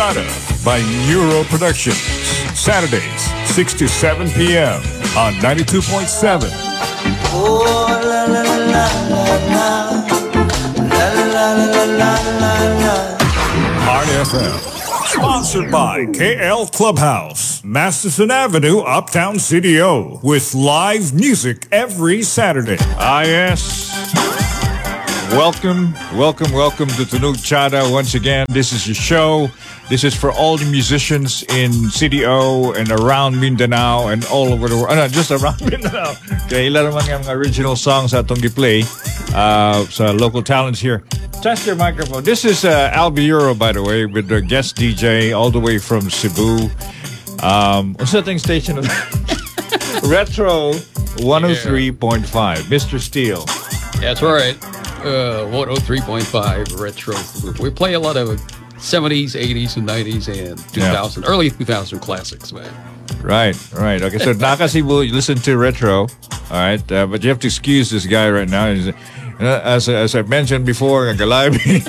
Chada by Neuro Productions. Saturdays, 6 to 7 p.m. on 92.7. Oh, la la la la la la la la la la. Heart FM. Sponsored by KL Clubhouse, Masterson Avenue, Uptown CDO, with live music every Saturday. Ah, yes. Welcome to Tunog Chada once again. This is your show. This is for all the musicians in CDO and around Mindanao and all over the world. Not just around Mindanao. Okay, ilan naman yung mga original songs atong gi-play sa local talents here. Test your microphone. This is Albi Euro, by the way, with the guest DJ all the way from Cebu. What's that thing station? Retro 103.5. Mr. Steele. That's right. 103.5 Retro. We play a lot of 70s, 80s, and 90s, and 2000, early 2000 classics, man. Right. Okay, so Naka Cebu, you listen to Retro, all right, but you have to excuse this guy right now. As I mentioned before, Galabi.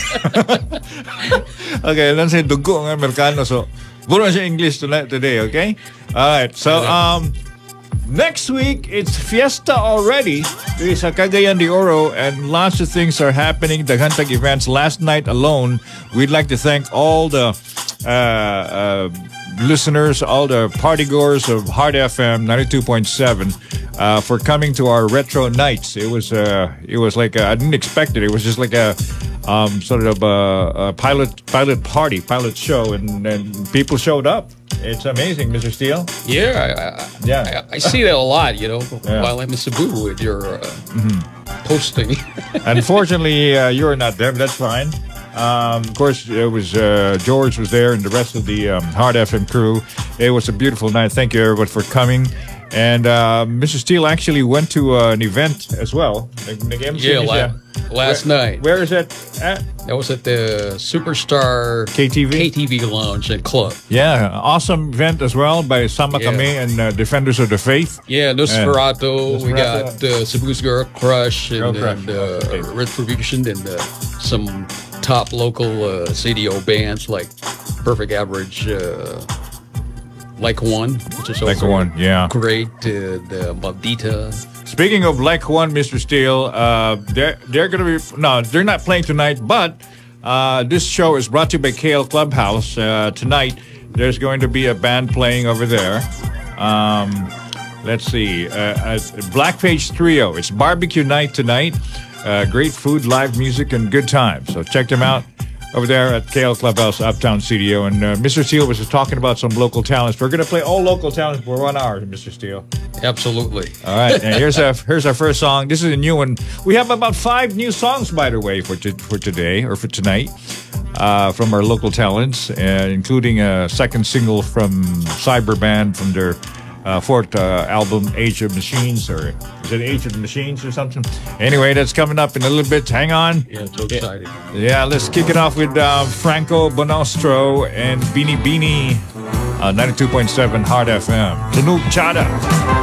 Okay, let's say dugo ng Amerikano, so puro siya English today, okay? All right, so next week, it's Fiesta already. It's a Cagayan de Oro, and lots of things are happening. The Daghang events. Last night alone, we'd like to thank all the listeners, all the partygoers of Heart FM 92.7 for coming to our retro nights. It was like I didn't expect it. It was just like a sort of a pilot show, and people showed up. It's amazing, Mr. Steele. Yeah, I see that a lot, while I'm in Cebu with your posting. Unfortunately, you're not there, but that's fine. Of course, it was George was there and the rest of the Heart FM crew. It was a beautiful night. Thank you, everyone, for coming. And Mr. Steele actually went to an event as well. Last night. Where is it at? That was at the Superstar KTV Lounge and Club. Yeah, awesome event as well by Sama Kami and Defenders of the Faith. Yeah, Nosferatu. We got Cebu's Girl Crush and Retribution and some top local CDO bands like Perfect Average, Like One, which is also great. The Maldita. Speaking of Like One, Mr. Steele, they're going to be... No, they're not playing tonight, but this show is brought to you by KL Clubhouse. Tonight, there's going to be a band playing over there. Let's see. Black Page Trio. It's barbecue night tonight. Great food, live music, and good times. So check them out over there at KL Clubhouse, Uptown CDO. And Mr. Steele was just talking about some local talents. We're going to play all local talents for 1 hour, Mr. Steele. Absolutely. All right. And here's our first song. This is a new one. We have about 5 new songs, by the way, for today or for tonight from our local talents, including a second single from Cyberband from their fourth album, Age of Machines, or is it Age of the Machines or something? Anyway, that's coming up in a little bit. Hang on. Yeah, so exciting. Yeah, let's kick it off with Franco Bonostro and Beanie Beanie, 92.7 Heart FM. Tunog Chada.